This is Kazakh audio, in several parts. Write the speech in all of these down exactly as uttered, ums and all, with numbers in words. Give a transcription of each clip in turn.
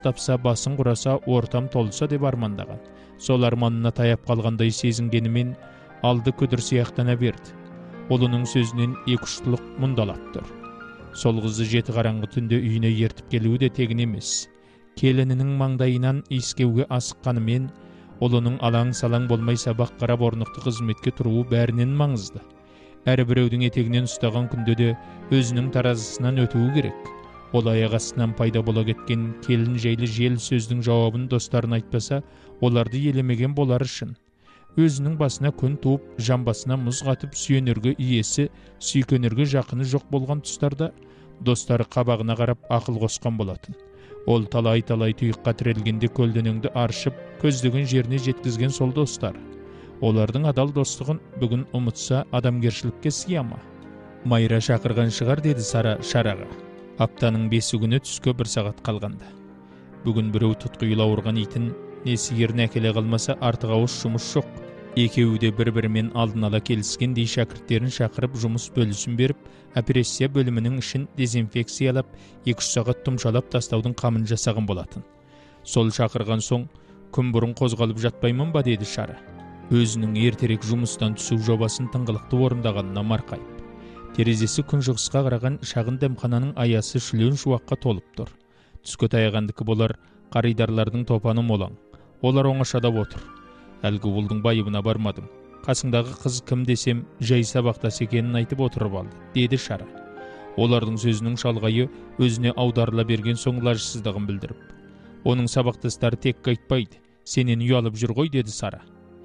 тапса, басын құраса, ортам толса деп армандаған. Сол арманына таяп қалғандай сезінгенімен алды күдір сияқтана берді. Олының сөзінен екі ұштылық мұндалап тұр. Сол қызы жеті қараңғы түнде үйіне ертіп келуі де тегін емес. Келінінің маңдайынан иіскеуге асыққанымен, олының алаң-салаң болмай сабақ қарап орнықты қызметке тұруы бәрінен маңызды. Әрі біреудің етегінен ұстаған күнде де өзінің таразысынан өтуі керек. Ол аяқ астынан пайда бола кеткен келін жайлы жел сөздің жауабын достарын айтпаса, оларды елемеген болар үшін. Өзінің басына күн туып, жамбасына мұз қатып, сүйенерге иесі, сүйкенерге жақыны жоқ болған тұстарда, достары қабағына қарап ақыл қосқан болатын. Ол талай-талай тұйыққа тірелгенде көлденеңді аршып, көздеген жеріне жеткізген сол достар. Олардың адал достығын бүгін ұмытса, адамгершілікке сыя ма? Майра шақырған шығар, деді Сара Шараға. Аптаның бесі күні түске бір сағат қалғанда. Бүгін біреу тұтқиыл ауырған итін не сиырын әкеле қалмаса, артық ауыз жұмыс жоқ. Екеуі де бір-бірімен алдын ала келіскендей шәкірттерін шақырып жұмыс бөлісін беріп, операция бөлімінің ішін дезинфекциялап, екі-үш сағат тұмшалап тастаудың қамын жасаған болатын. Сол шақырған соң, күн бұрын қозғалып жатпаймын ба, деді Шара. Өзінің ертерек жұмыстан түсу жобасын тыңғылықты орындағанына марқайып. Терезесі күншығысқа қараған шағын дәмхананың аясы шүлен шуаққа толып тұр. Түске таяғандікі болар, қаридарлардың топаны молаң. Олар оңашадап отыр. Әлгі ұлдың байыбына бармадым. Қасыңдағы қыз кім десем, жай сабақтас екенін айтып отырып алды, деді Шара. Олардың сөзінің шалғайы өзіне аударыла берген соң лажсыздығын білдіріп. Оның сабақтастары тек айтпайды, сенен ұялып жүр ғой, деді Сара.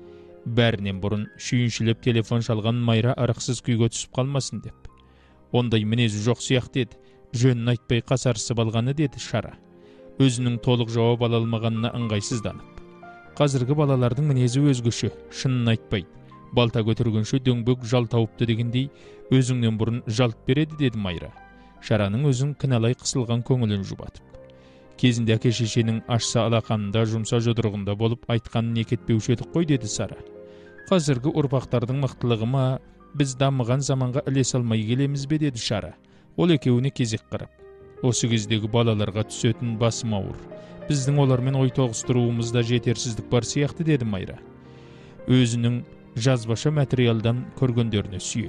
Бәрінен бұрын шүйіншілеп телефон шалған Майра арықсыз күйге түсіп қалмасын деп. Ондай мінезі жоқ сияқты еді, жөнін айтпай қасарысып алғаны, деді Шара. Өзінің толық жауап ала алмағанына ыңғайсызданып. Қазіргі балалардың мінезі өзгеше, шынын айтпайды. Балта көтергенше дөңбек жал тауыпты дегендей, өзіңнен бұрын жалт береді, деді Майра. Шараның өзін кіналай қысылған көңілін жұбатып. Кезінде әке шешенің ашса алақанында, жұмса жұдырығында болып айтқанын не кетпеуші едік қой, деді Сара. Қазіргі ұрпақтардың мықтылығы ма, біз дамыған заманға ілес алмай келеміз бе, деді Шара. Ол екеуіне кезек қарап. Осы кездегі балаларға түсетін басым ауыр. Біздің олармен ой тоғыстыруымызда жетерсіздік бар сияқты, деді Майра. Өзінің жазбаша материалдан көргендеріне сүйей.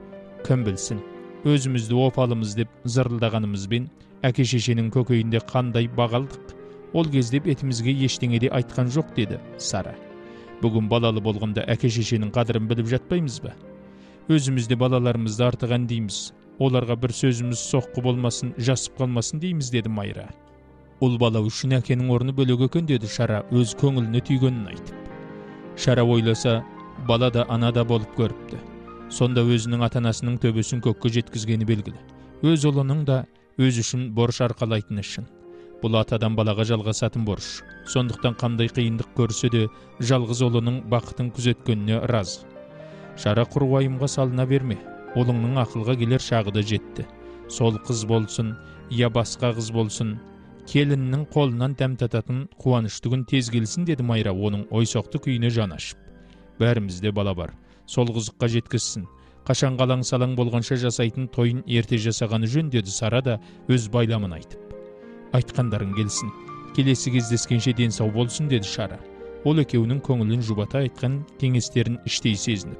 Кім білсін, өзімізді опалымыз деп зырылдағанымызбен әке шешенің көкейінде қандай бағалдық. Ол кезде бетімізге ештеңеде айтқан жоқ, деді Сара. Бүгін балалы болғанда әке шешенің қадірін біліп жатпаймыз ба? Өзімізде балаларымызды артық әндейміз. Оларға бір сөзіміз соққы болмасын, жасып қалмасын дейміз, деді Майра. Ол бала үшін әкенің орны бөлек екен, деді Шара өз көңіліне түйгенін айтып. Шара ойласа, бала да ана да болып көріпті. Сонда өзінің ата-анасының төбесін көкке жеткізгені белгілі. Өз ұлының да өз үшін борыш арқалайтыны үшін. Бұл атадан балаға жалғасатын борыш. Сондықтан қандай қиындық көрсе де жалғыз ұлының бақытын күзеткеніне разы. Шара құр уайымға салына берме. Олыңның ақылға келер шағы да жетті. Сол қыз болсын, я басқа қыз болсын, келіннің қолынан дәм тататын қуаныштығын тез келсін, деді Майра оның ойсоқты күйіне жан ашып. Бәрімізде бала бар. Сол қызыққа жеткізсін. Қашан қалаң-салаң болғанша жасайтын тойын ерте жасағаны жөн, деді Сара да өз байламын айтып. Айтқандарың келсін. Келесі кездескенше ден сау болсын, деді Шара. Ол екеуінің көңілін жұбата айтқан кеңестерін іштей сезініп.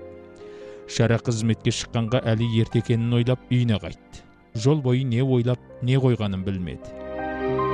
Шара қызметке шыққанға әлі ерте екенін ойлап үйіне қайтты. Жол бойы не ойлап, не қойғанын білмеді.